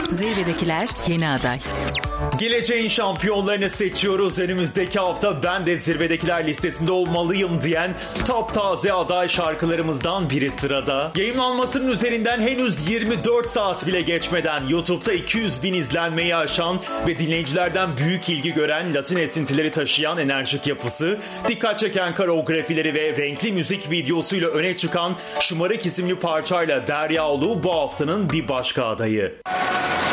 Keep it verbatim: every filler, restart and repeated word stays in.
Zirvedekiler yeni aday. Geleceğin şampiyonlarını seçiyoruz. Önümüzdeki hafta ben de zirvedekiler listesinde olmalıyım diyen taptaze aday şarkılarımızdan biri sırada. Yayınlanmasının üzerinden henüz yirmi dört saat bile geçmeden YouTube'da iki yüz bin izlenmeyi aşan ve dinleyicilerden büyük ilgi gören Latin esintileri taşıyan enerjik yapısı, dikkat çeken koreografileri ve renkli müzik videosuyla öne çıkan Şımarık isimli parçayla Derya Ulu bu haftanın bir başka adayı.